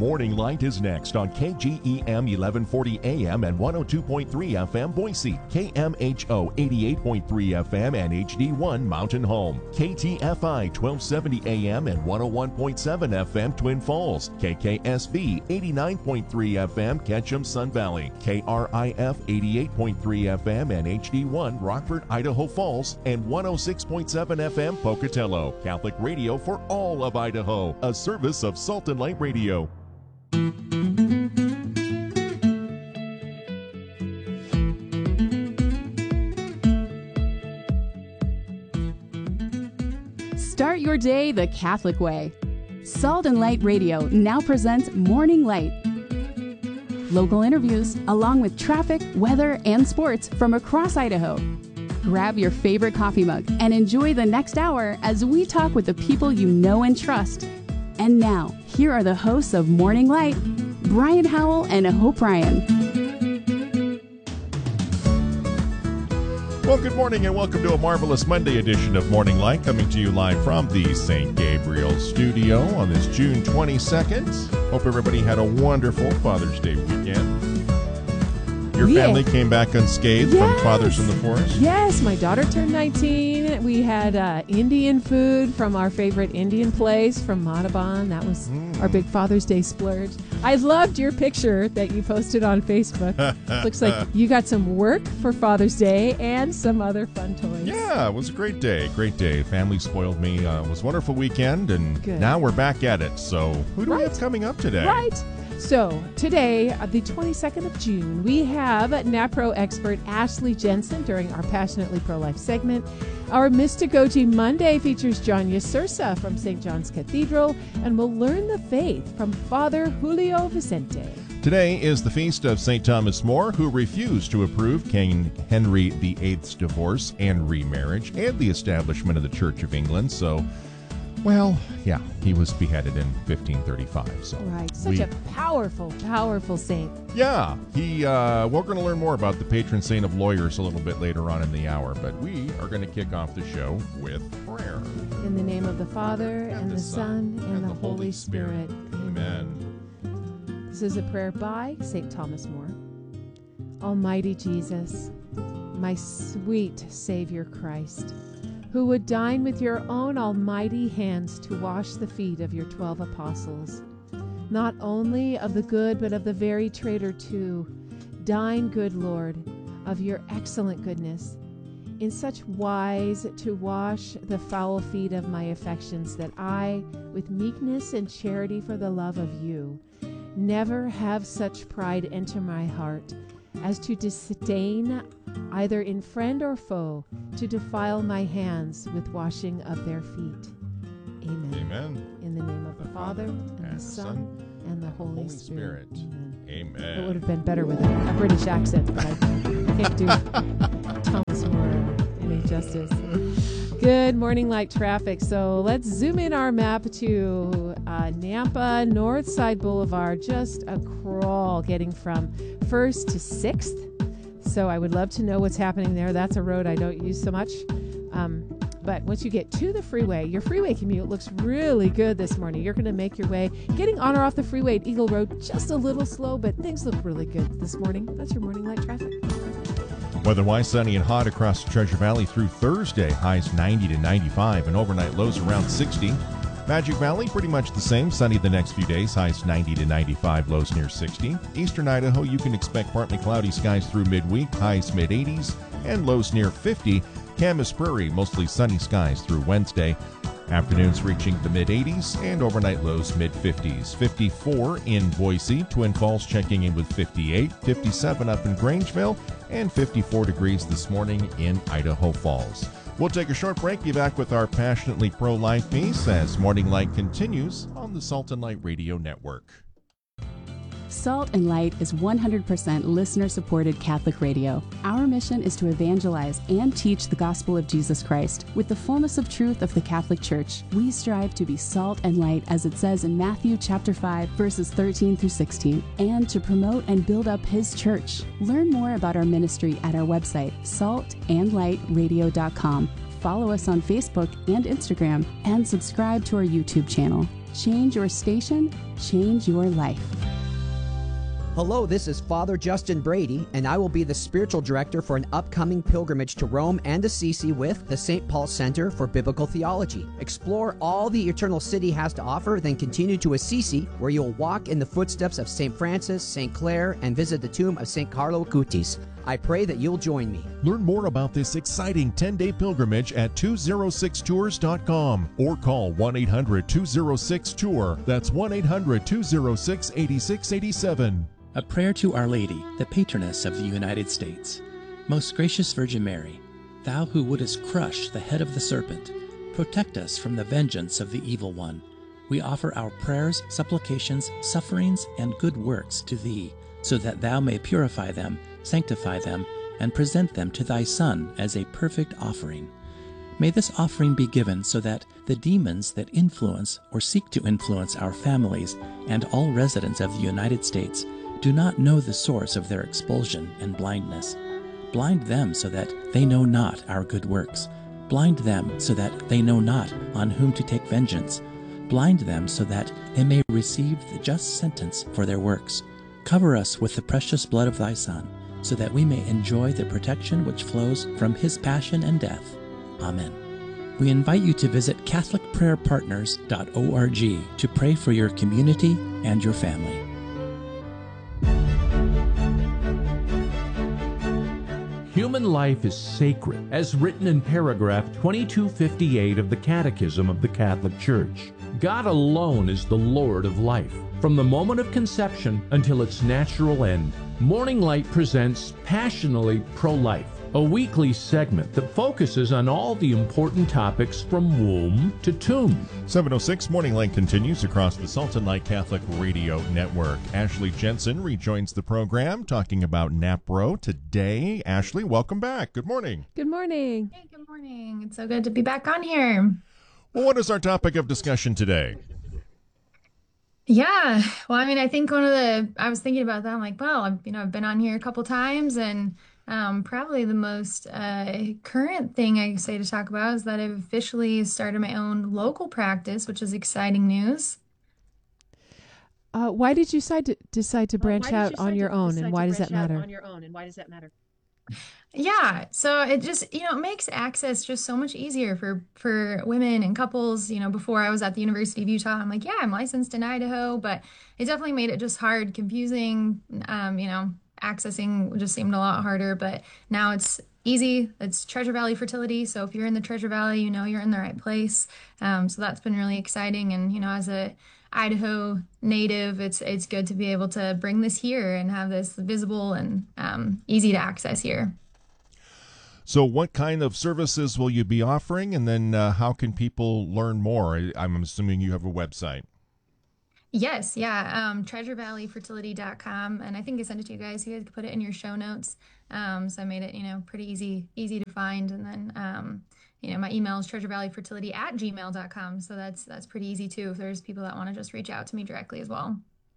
Morning Light is next on KGEM 1140 AM and 102.3 FM Boise, KMHO 88.3 FM and HD1 Mountain Home, KTFI 1270 AM and 101.7 FM Twin Falls, KKSV 89.3 FM Ketchum Sun Valley, KRIF 88.3 FM and HD1 Rockford, Idaho Falls, and 106.7 FM Pocatello. Catholic radio for all of Idaho, a service of Salt and Light Radio. Start your day the Catholic way. Salt and Light Radio now presents Morning Light. Local interviews, along with traffic, weather, and sports from across Idaho. Grab your favorite coffee mug and enjoy the next hour as we talk with the people you know and trust. And now, here are the hosts of Morning Light, Brian Howell and Hope Ryan. Well, good morning and welcome to a marvelous Monday edition of Morning Light, coming to you live from the St. Gabriel studio on this June 22nd. Hope everybody had a wonderful Father's Day weekend. Your family came back unscathed from Fathers in the Forest? Yes, my daughter turned 19. We had Indian food from our favorite Indian place from Madhaban. That was our big Father's Day splurge. I loved your picture that you posted on Facebook. Looks like you got some work for Father's Day and some other fun toys. Yeah, it was a great day. Great day. Family spoiled me. It was a wonderful weekend, and now we're back at it. So who do we have coming up today? Right. So today, the 22nd of June, we have NAPRO expert Ashley Jensen during our Passionately Pro-Life segment. Our Mystagogy Monday features John Yasursa from St. John's Cathedral, and we'll learn the faith from Father Julio Vicente. Today is the feast of St. Thomas More, who refused to approve King Henry VIII's divorce and remarriage and the establishment of the Church of England. So, well, yeah, he was beheaded in 1535. So right, such a powerful, powerful saint. Yeah, we're going to learn more about the patron saint of lawyers a little bit later on in the hour, but we are going to kick off the show with prayer. In the name of the Father, and the Son, and the Holy Spirit. Amen. This is a prayer by St. Thomas More. Almighty Jesus, my sweet Savior Christ, who would dine with your own almighty hands to wash the feet of your 12 apostles, not only of the good, but of the very traitor too. Dine, good Lord, of your excellent goodness, in such wise to wash the foul feet of my affections, that I, with meekness and charity for the love of you, never have such pride enter my heart as to disdain, either in friend or foe, to defile my hands with washing of their feet. Amen. Amen. In the name of the Father, and the Son, and the Holy Spirit. Amen. It would have been better with a British accent, but I can't do Thomas More any justice. Good morning, light traffic. So let's zoom in our map to Nampa Northside Boulevard. Just a crawl getting from 1st to 6th. So I would love to know what's happening there. That's a road I don't use so much. But once you get to the freeway, your freeway commute looks really good this morning. You're going to make your way. Getting on or off the freeway at Eagle Road, just a little slow, but things look really good this morning. That's your morning light traffic. Weather-wise, sunny and hot across the Treasure Valley through Thursday. Highs 90 to 95 and overnight lows around 60. Magic Valley, pretty much the same. Sunny the next few days. Highs 90 to 95, lows near 60. Eastern Idaho, you can expect partly cloudy skies through midweek. Highs mid-80s and lows near 50. Camas Prairie, mostly sunny skies through Wednesday. Afternoons reaching the mid-80s and overnight lows mid-50s. 54 in Boise. Twin Falls checking in with 58. 57 up in Grangeville. And 54 degrees this morning in Idaho Falls. We'll take a short break. Be back with our Passionately Pro-Life piece as Morning Light continues on the Salt and Light Radio Network. Salt and Light is 100% listener-supported Catholic radio. Our mission is to evangelize and teach the gospel of Jesus Christ with the fullness of truth of the Catholic Church. We strive to be salt and light, as it says in Matthew chapter 5, verses 13 through 16, and to promote and build up His church. Learn more about our ministry at our website, saltandlightradio.com. Follow us on Facebook and Instagram, and subscribe to our YouTube channel. Change your station, change your life. Hello, this is Father Justin Brady, and I will be the spiritual director for an upcoming pilgrimage to Rome and Assisi with the St. Paul Center for Biblical Theology. Explore all the Eternal City has to offer, then continue to Assisi, where you'll walk in the footsteps of St. Francis, St. Clare, and visit the tomb of St. Carlo Acutis. I pray that you'll join me. Learn more about this exciting 10-day pilgrimage at 206tours.com or call 1-800-206-TOUR. That's 1-800-206-8687. A prayer to Our Lady, the patroness of the United States. Most gracious Virgin Mary, thou who wouldest crush the head of the serpent, protect us from the vengeance of the evil one. We offer our prayers, supplications, sufferings, and good works to thee, so that thou may purify them, sanctify them, and present them to thy Son as a perfect offering. May this offering be given so that the demons that influence or seek to influence our families and all residents of the United States do not know the source of their expulsion and blindness. Blind them so that they know not our good works. Blind them so that they know not on whom to take vengeance. Blind them so that they may receive the just sentence for their works. Cover us with the precious blood of thy Son, so that we may enjoy the protection which flows from his passion and death. Amen. We invite you to visit CatholicPrayerPartners.org to pray for your community and your family. Human life is sacred, as written in paragraph 2258 of the Catechism of the Catholic Church. God alone is the Lord of life, from the moment of conception until its natural end. Morning Light presents Passionately Pro-Life, a weekly segment that focuses on all the important topics from womb to tomb. 7:06 Morning Light continues across the Salt and Light Catholic Radio Network. Ashley Jensen rejoins the program talking about NAPRO today. Ashley, welcome back. Good morning. Good morning. Hey, good morning. It's so good to be back on here. Well, what is our topic of discussion today? Yeah, well, I mean, I think I was thinking about that. I'm like, well, I've been on here a couple times, and probably the most current thing I say to talk about is that I've officially started my own local practice, which is exciting news. Why did you decide to branch out on your own, and why does that matter? Yeah, so it just, it makes access just so much easier for women and couples. Before I was at the University of Utah, I'm like, yeah, I'm licensed in Idaho, but it definitely made it just hard, confusing. Accessing just seemed a lot harder, but now it's easy. It's Treasure Valley Fertility. So if you're in the Treasure Valley, you're in the right place. So that's been really exciting. And, as a Idaho native, it's good to be able to bring this here and have this visible and easy to access here. So what kind of services will you be offering? And then how can people learn more? I'm assuming you have a website. Yes, yeah, treasurevalleyfertility.com, and I think I sent it to you guys. You guys could put it in your show notes. So I made it, pretty easy to find. And then, my email is treasurevalleyfertility@gmail.com. So that's pretty easy too, if there's people that want to just reach out to me directly as well.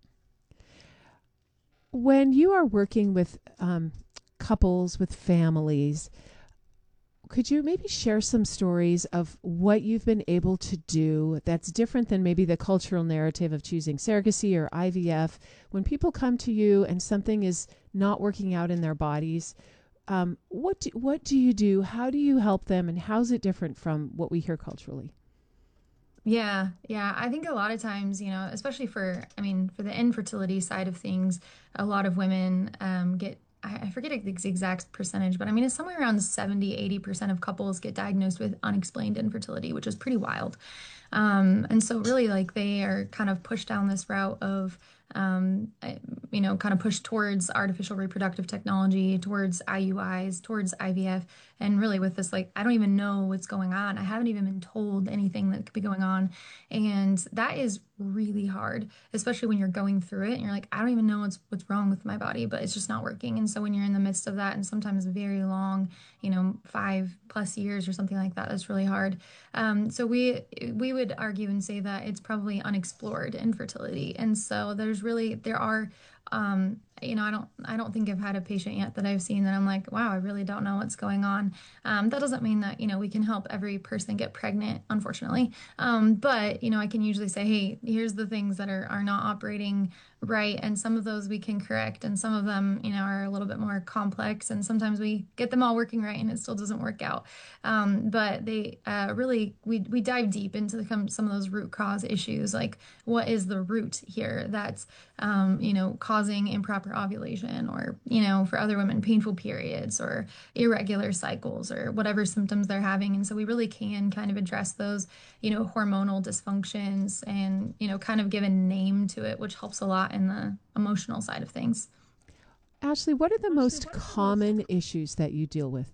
When you are working with couples, with families, could you maybe share some stories of what you've been able to do that's different than maybe the cultural narrative of choosing surrogacy or IVF? When people come to you and something is not working out in their bodies, what do you do? How do you help them? And how's it different from what we hear culturally? Yeah. I think a lot of times, especially for the infertility side of things, a lot of women get, I forget the exact percentage, but it's somewhere around 70-80% of couples get diagnosed with unexplained infertility, which is pretty wild. And so really, they are kind of pushed down this route of, kind of pushed towards artificial reproductive technology, towards IUIs, towards IVF. And really with this, I don't even know what's going on. I haven't even been told anything that could be going on. And that is really hard, especially when you're going through it and you're like, I don't even know what's wrong with my body, but it's just not working. And so when you're in the midst of that, and sometimes very long, 5+ years or something like that, that's really hard. So we would argue and say that it's probably unexplored infertility. And so there are I don't think I've had a patient yet that I've seen that I'm like, wow, I really don't know what's going on. That doesn't mean that, we can help every person get pregnant, unfortunately. But, I can usually say, hey, here's the things that are not operating right. And some of those we can correct. And some of them, are a little bit more complex. And sometimes we get them all working right and it still doesn't work out. But they we dive deep into some of those root cause issues. Like, what is the root here that's, causing improper ovulation, or, for other women, painful periods or irregular cycles or whatever symptoms they're having. And so we really can kind of address those, hormonal dysfunctions and, kind of give a name to it, which helps a lot in the emotional side of things. Ashley, what are the most common issues that you deal with?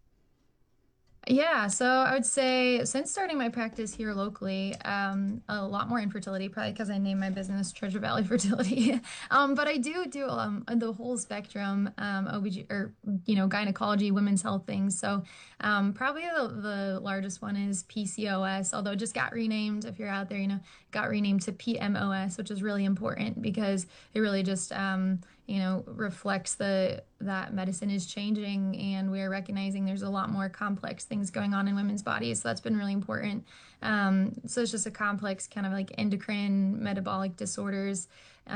Yeah, so I would say since starting my practice here locally, a lot more infertility, probably because I named my business Treasure Valley Fertility. But I do the whole spectrum, OBG or gynecology, women's health things. So probably the largest one is PCOS, although it just got renamed. If you're out there, got renamed to PMOS, which is really important because it really just reflects that medicine is changing and we're recognizing there's a lot more complex things going on in women's bodies. So that's been really important. So it's just a complex kind of like endocrine metabolic disorders, but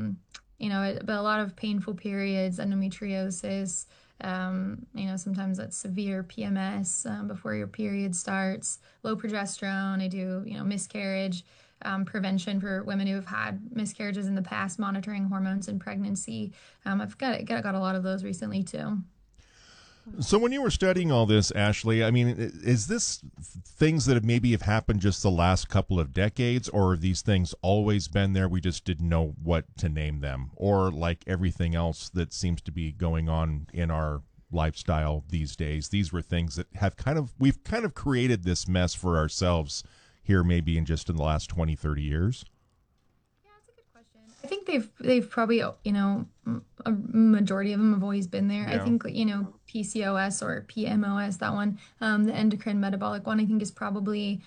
a lot of painful periods, endometriosis, sometimes that's severe PMS before your period starts, low progesterone. I do, miscarriage prevention for women who have had miscarriages in the past, monitoring hormones in pregnancy. I've got a lot of those recently too. So when you were studying all this, Ashley, I mean, is this things that have happened just the last couple of decades, or have these things always been there? We just didn't know what to name them, or like everything else that seems to be going on in our lifestyle these days, these were things that we've kind of created this mess for ourselves here maybe in the last 20, 30 years? Yeah, that's a good question. I think they've probably, a majority of them have always been there. Yeah. I think, PCOS or PMOS, that one, the endocrine metabolic one, I think is probably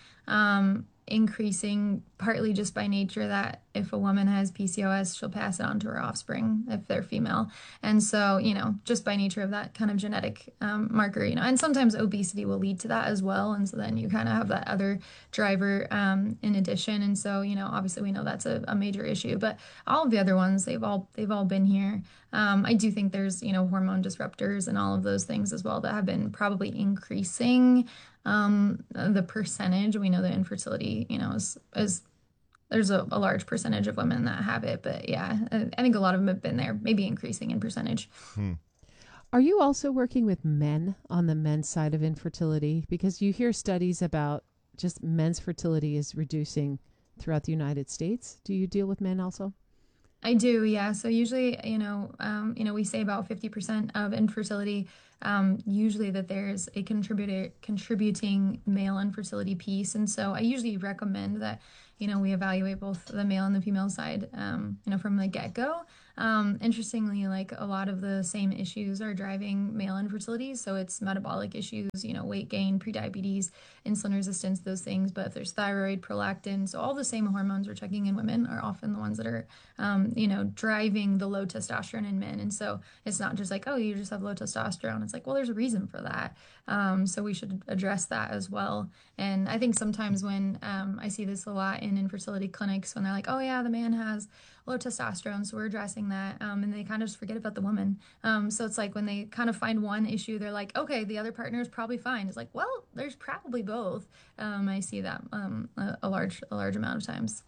increasing partly just by nature that if a woman has PCOS, she'll pass it on to her offspring if they're female. And so, just by nature of that kind of genetic marker, and sometimes obesity will lead to that as well. And so then you kind of have that other driver in addition. And so, obviously we know that's a major issue, but all of the other ones, they've all been here. I do think there's, hormone disruptors and all of those things as well that have been probably increasing the percentage. We know that infertility, is there's a large percentage of women that have it, but yeah, I think a lot of them have been there, maybe increasing in percentage. Are you also working with men on the men's side of infertility? Because you hear studies about just men's fertility is reducing throughout the United States. Do you deal with men also? I do, yeah. So usually, we say about 50% of infertility, usually that there's a contributing male infertility piece. And so I usually recommend that, we evaluate both the male and the female side, from the get-go. Interestingly, like a lot of the same issues are driving male infertility. So it's metabolic issues, weight gain, prediabetes, insulin resistance, those things. But if there's thyroid, prolactin, so all the same hormones we're checking in women are often the ones that are, driving the low testosterone in men. And so it's not just like, oh, you just have low testosterone. It's like, well, there's a reason for that. So we should address that as well. And I think sometimes when I see this a lot in infertility clinics, when they're like, oh yeah, the man has low testosterone, so we're addressing that, and they kind of just forget about the woman. So it's like when they kind of find one issue, they're like, okay, the other partner is probably fine. It's like, well, there's probably both. I see that a large amount of times.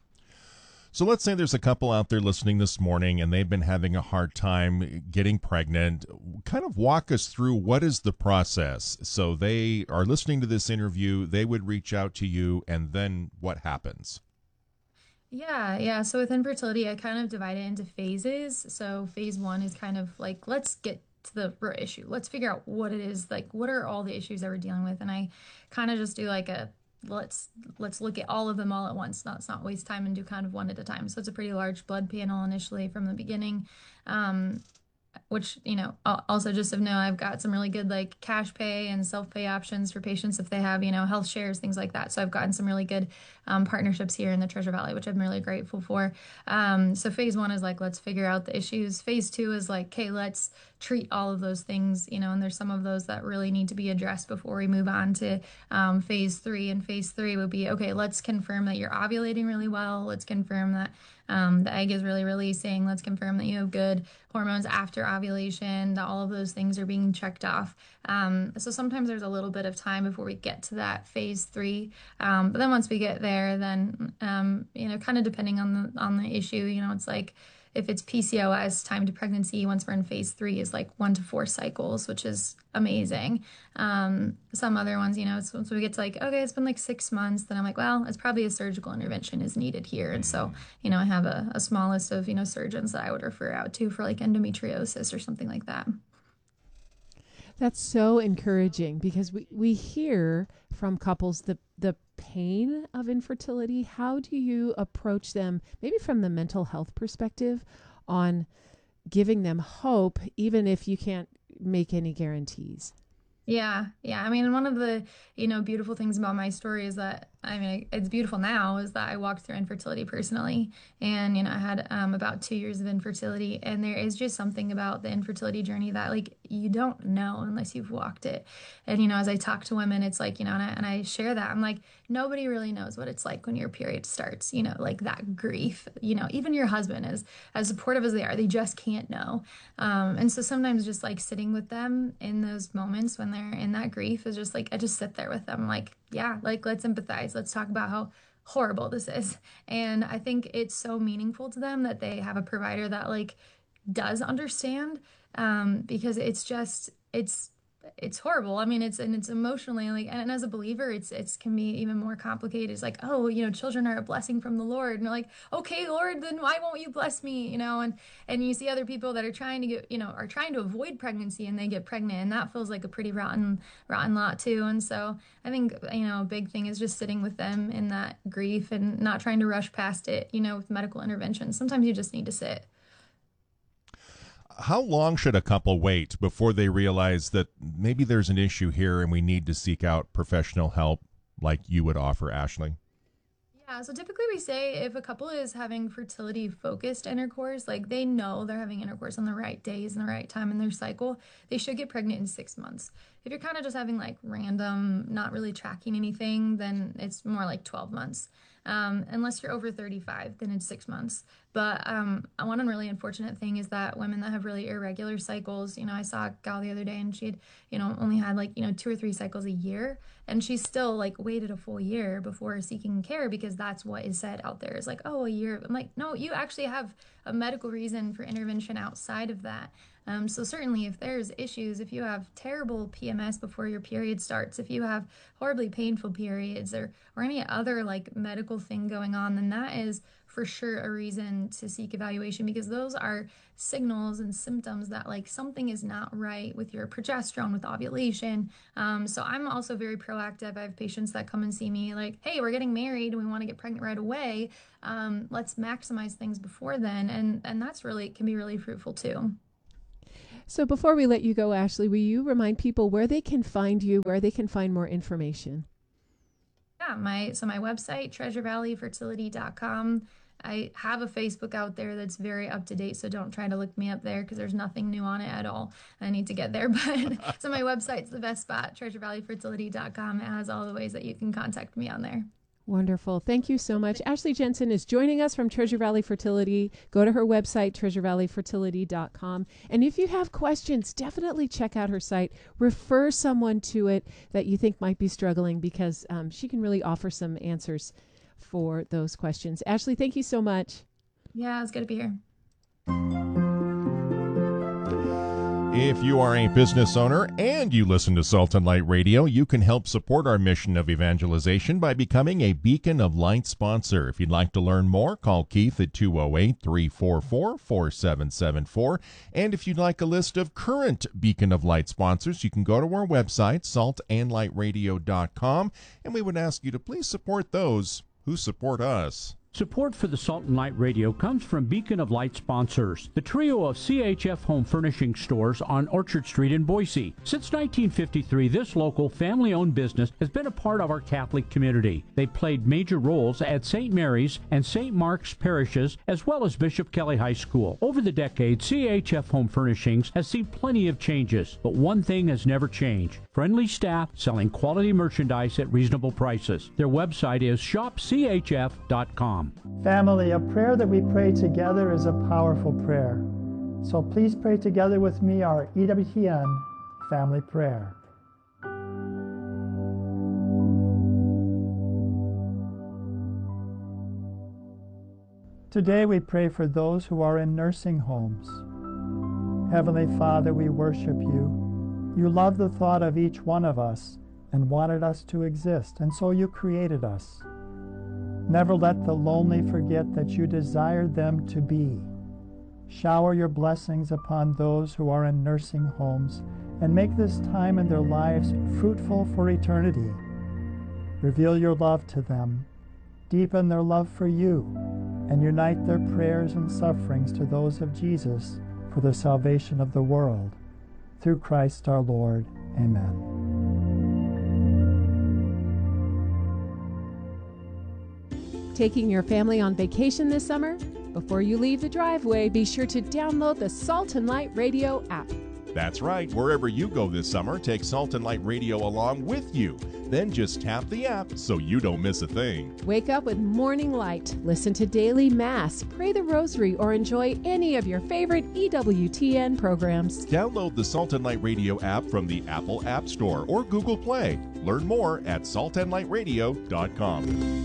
So let's say there's a couple out there listening this morning and they've been having a hard time getting pregnant. Kind of walk us through what is the process. So they are listening to this interview, they would reach out to you, and then what happens? Yeah. So with infertility, I kind of divide it into phases. So phase one is kind of like, let's get to the root issue. Let's figure out what it is, like what are all the issues that we're dealing with. And I kind of just do like let's look at all of them all at once. Let's not waste time and do kind of one at a time. So it's a pretty large blood panel initially from the beginning. which, also just to know, I've got some really good like cash pay and self-pay options for patients if they have, health shares, things like that. So I've gotten some really good partnerships here in the Treasure Valley, which I'm really grateful for. So phase 1 is like, let's figure out the issues. Phase 2 is like, okay, let's treat all of those things, and there's some of those that really need to be addressed before we move on to phase 3. And phase 3 would be, okay, let's confirm that you're ovulating really well. Let's confirm that the egg is really releasing. Let's confirm that you have good hormones after ovulation, that all of those things are being checked off. So sometimes there's a little bit of time before we get to that phase 3. But then once we get there, then, kind of depending on the issue, it's like, if it's PCOS, time to pregnancy, once we're in phase 3 is like 1 to 4 cycles, which is amazing. Some other ones, it's once we get to like, okay, it's been like 6 months, then I'm like, well, it's probably a surgical intervention is needed here. And so, I have a small list of, surgeons that I would refer out to for like endometriosis or something like that. That's so encouraging, because we hear from couples the pain of infertility. How do you approach them, maybe from the mental health perspective, on giving them hope, even if you can't make any guarantees? Yeah. I mean, one of the, beautiful things about my story is that, it's beautiful now, is that I walked through infertility personally. And, I had about 2 years of infertility. And there is just something about the infertility journey that, like, you don't know unless you've walked it. And, as I talk to women, it's like, and I share that. I'm like, nobody really knows what it's like when your period starts, like that grief. Even your husband, as supportive as they are, they just can't know. And so sometimes just like sitting with them in those moments when they're in that grief is just like, I just sit there with them, like, yeah, like, let's empathize. Let's talk about how horrible this is. And I think it's so meaningful to them that they have a provider that like does understand, because it's horrible. I mean, it's emotionally like, and as a believer, it can be even more complicated. It's like, oh, children are a blessing from the Lord. And you're like, okay, Lord, then why won't you bless me? And you see other people that are trying to avoid pregnancy, and they get pregnant, and that feels like a pretty rotten lot too. And so I think, a big thing is just sitting with them in that grief and not trying to rush past it, with medical intervention. Sometimes you just need to sit. How long should a couple wait before they realize that maybe there's an issue here and we need to seek out professional help like you would offer, Ashley? Yeah, so typically we say if a couple is having fertility-focused intercourse, like they know they're having intercourse on the right days and the right time in their cycle, they should get pregnant in 6 months. If you're kind of just having like random, not really tracking anything, then it's more like 12 months. Unless you're over 35, then it's 6 months. But one really unfortunate thing is that women that have really irregular cycles, I saw a gal the other day, and she'd, only had like, 2 or 3 cycles a year, and she still like waited a full year before seeking care, because that's what is said out there is like, oh, a year. I'm like, no, you actually have a medical reason for intervention outside of that. So certainly if there's issues, if you have terrible PMS before your period starts, if you have horribly painful periods or any other like medical thing going on, then that is for sure a reason to seek evaluation, because those are signals and symptoms that like something is not right with your progesterone, with ovulation. So I'm also very proactive. I have patients that come and see me like, hey, we're getting married and we want to get pregnant right away. Let's maximize things before then. And that's really, can be really fruitful too. So before we let you go, Ashley, will you remind people where they can find you, where they can find more information? Yeah, my website, treasurevalleyfertility.com. I have a Facebook out there that's very up to date, so don't try to look me up there because there's nothing new on it at all. I need to get there, but so my website's the best spot, treasurevalleyfertility.com. It has all the ways that you can contact me on there. Wonderful. Thank you so much. Ashley Jensen is joining us from Treasure Valley Fertility. Go to her website, treasurevalleyfertility.com. And if you have questions, definitely check out her site. Refer someone to it that you think might be struggling, because she can really offer some answers for those questions. Ashley, thank you so much. Yeah, it's good to be here. If you are a business owner and you listen to Salt and Light Radio, you can help support our mission of evangelization by becoming a Beacon of Light sponsor. If you'd like to learn more, call Keith at 208-344-4774. And if you'd like a list of current Beacon of Light sponsors, you can go to our website, saltandlightradio.com, and we would ask you to please support those who support us. Support for the Salt and Light Radio comes from Beacon of Light sponsors, the trio of CHF home furnishing stores on Orchard Street in Boise. Since 1953, this local family-owned business has been a part of our Catholic community. They played major roles at St. Mary's and St. Mark's parishes, as well as Bishop Kelly High School. Over the decades, CHF Home Furnishings has seen plenty of changes, but one thing has never changed: friendly staff selling quality merchandise at reasonable prices. Their website is shopchf.com. Family, a prayer that we pray together is a powerful prayer. So please pray together with me our EWTN family prayer. Today we pray for those who are in nursing homes. Heavenly Father, we worship you. You love the thought of each one of us and wanted us to exist, and so you created us. Never let the lonely forget that you desired them to be. Shower your blessings upon those who are in nursing homes and make this time in their lives fruitful for eternity. Reveal your love to them, deepen their love for you, and unite their prayers and sufferings to those of Jesus for the salvation of the world. Through Christ our Lord. Amen. Taking your family on vacation this summer? Before you leave the driveway, be sure to download the Salt and Light Radio app. That's right. Wherever you go this summer, take Salt and Light Radio along with you. Then just tap the app so you don't miss a thing. Wake up with Morning Light, listen to Daily Mass, pray the Rosary, or enjoy any of your favorite EWTN programs. Download the Salt and Light Radio app from the Apple App Store or Google Play. Learn more at saltandlightradio.com.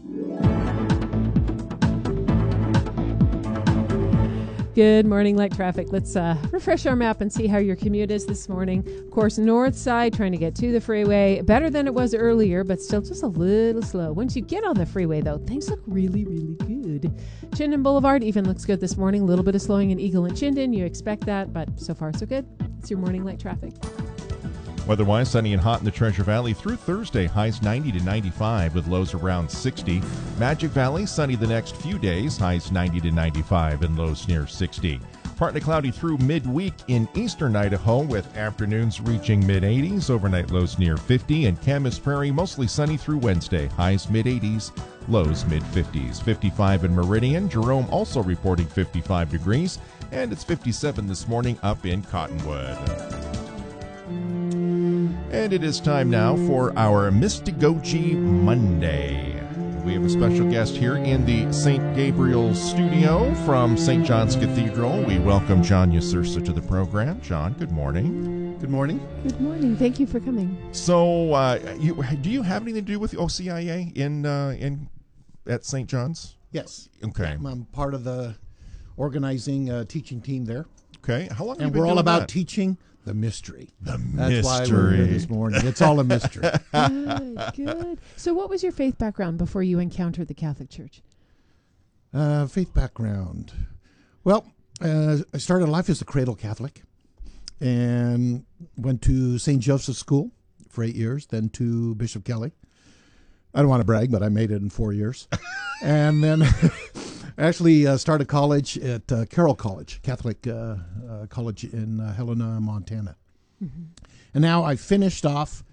Good morning, light traffic. Let's refresh our map and see how your commute is this morning. Of course, north side, trying to get to the freeway. Better than it was earlier, but still just a little slow. Once you get on the freeway, though, things look really, really good. Chinden Boulevard even looks good this morning. A little bit of slowing in Eagle and Chinden. You expect that, but so far, so good. It's your morning light traffic. Weather-wise, sunny and hot in the Treasure Valley through Thursday. Highs 90 to 95 with lows around 60. Magic Valley, sunny the next few days. Highs 90 to 95 and lows near 60. Partly cloudy through midweek in eastern Idaho with afternoons reaching mid-80s. Overnight lows near 50. And Camas Prairie, mostly sunny through Wednesday. Highs mid-80s, lows mid-50s. 55 in Meridian. Jerome also reporting 55 degrees. And it's 57 this morning up in Cottonwood. And it is time now for our Mystagogy Monday. We have a special guest here in the St. Gabriel studio from St. John's Cathedral. We welcome John Yasursa to the program. John, good morning. Good morning. Good morning. Thank you for coming. So, do you have anything to do with the OCIA at St. John's? Yes. Okay. I'm part of the organizing teaching team there. Okay. How long have you And been we're all doing about that? teaching the mystery. The That's why we're here this morning. It's all a mystery. Good. So what was your faith background before you encountered the Catholic Church? Faith background. Well, I started life as a cradle Catholic and went to St. Joseph's School for 8 years, then to Bishop Kelly. I don't want to brag, but I made it in 4 years. And then actually started college at Carroll College, Catholic college in Helena, Montana. Mm-hmm. And now I finished off